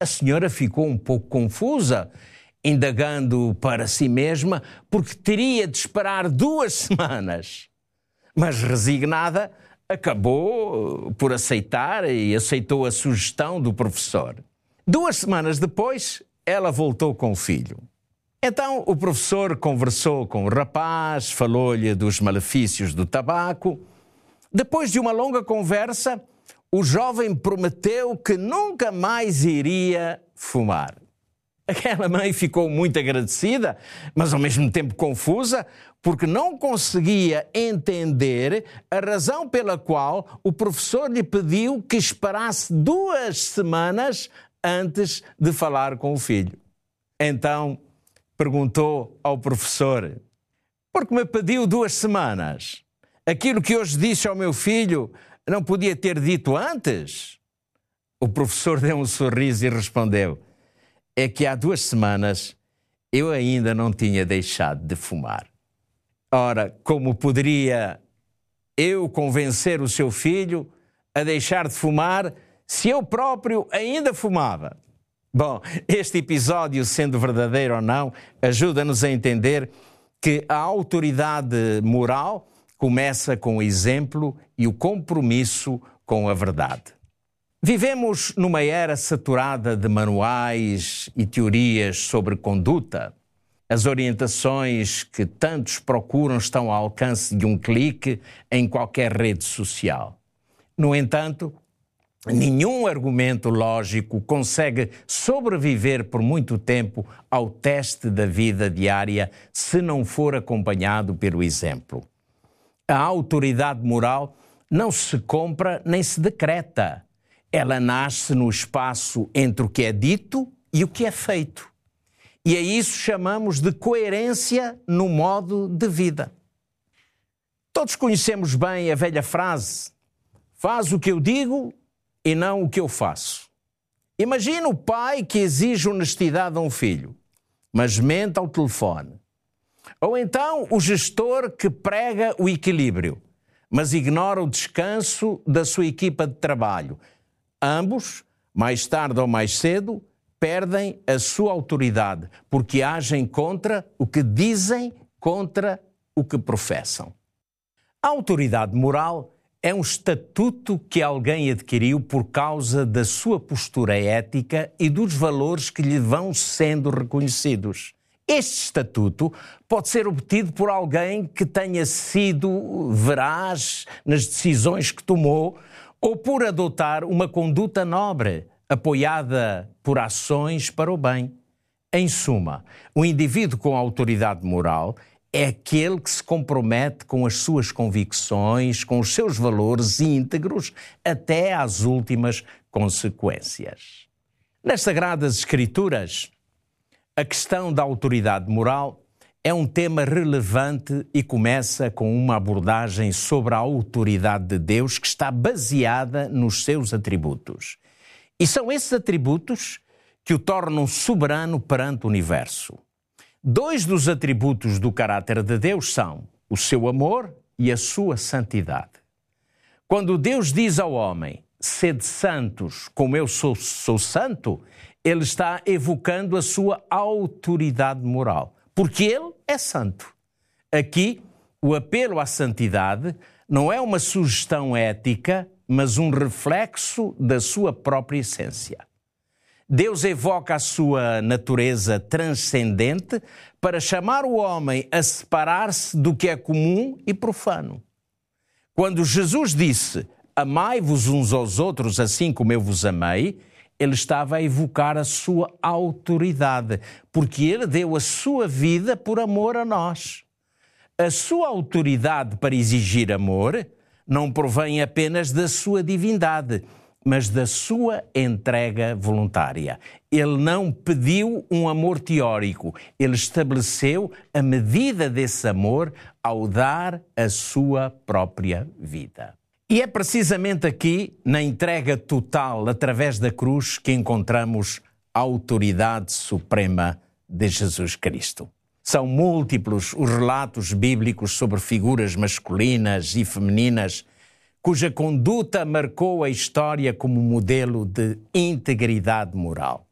A senhora ficou um pouco confusa, indagando para si mesma, porque teria de esperar 2 semanas. Mas resignada, acabou por aceitar e aceitou a sugestão do professor. 2 semanas depois, ela voltou com o filho. Então o professor conversou com o rapaz, falou-lhe dos malefícios do tabaco. Depois de uma longa conversa, o jovem prometeu que nunca mais iria fumar. Aquela mãe ficou muito agradecida, mas ao mesmo tempo confusa, porque não conseguia entender a razão pela qual o professor lhe pediu que esperasse 2 semanas antes de falar com o filho. Então perguntou ao professor: por que me pediu 2 semanas? Aquilo que hoje disse ao meu filho não podia ter dito antes? O professor deu um sorriso e respondeu: é que há 2 semanas eu ainda não tinha deixado de fumar. Ora, como poderia eu convencer o seu filho a deixar de fumar se eu próprio ainda fumava? Bom, este episódio, sendo verdadeiro ou não, ajuda-nos a entender que a autoridade moral começa com o exemplo e o compromisso com a verdade. Vivemos numa era saturada de manuais e teorias sobre conduta. As orientações que tantos procuram estão ao alcance de um clique em qualquer rede social. No entanto, nenhum argumento lógico consegue sobreviver por muito tempo ao teste da vida diária se não for acompanhado pelo exemplo. A autoridade moral não se compra nem se decreta. Ela nasce no espaço entre o que é dito e o que é feito. E a isso chamamos de coerência no modo de vida. Todos conhecemos bem a velha frase: faz o que eu digo e não o que eu faço. Imagina o pai que exige honestidade a um filho, mas mente ao telefone. Ou então o gestor que prega o equilíbrio, mas ignora o descanso da sua equipa de trabalho. Ambos, mais tarde ou mais cedo, perdem a sua autoridade, porque agem contra o que dizem, contra o que professam. A autoridade moral é um estatuto que alguém adquiriu por causa da sua postura ética e dos valores que lhe vão sendo reconhecidos. Este estatuto pode ser obtido por alguém que tenha sido veraz nas decisões que tomou ou por adotar uma conduta nobre, apoiada por ações para o bem. Em suma, o indivíduo com autoridade moral é aquele que se compromete com as suas convicções, com os seus valores íntegros, até às últimas consequências. Nas Sagradas Escrituras, a questão da autoridade moral é um tema relevante e começa com uma abordagem sobre a autoridade de Deus que está baseada nos seus atributos. E são esses atributos que o tornam soberano perante o universo. 2 dos atributos do caráter de Deus são o seu amor e a sua santidade. Quando Deus diz ao homem: sede santos como eu sou santo, ele está evocando a sua autoridade moral, porque ele é santo. Aqui, o apelo à santidade não é uma sugestão ética, mas um reflexo da sua própria essência. Deus evoca a sua natureza transcendente para chamar o homem a separar-se do que é comum e profano. Quando Jesus disse: amai-vos uns aos outros assim como eu vos amei, ele estava a evocar a sua autoridade, porque ele deu a sua vida por amor a nós. A sua autoridade para exigir amor não provém apenas da sua divindade, mas da sua entrega voluntária. Ele não pediu um amor teórico, ele estabeleceu a medida desse amor ao dar a sua própria vida. E é precisamente aqui, na entrega total através da cruz, que encontramos a autoridade suprema de Jesus Cristo. São múltiplos os relatos bíblicos sobre figuras masculinas e femininas cuja conduta marcou a história como modelo de integridade moral.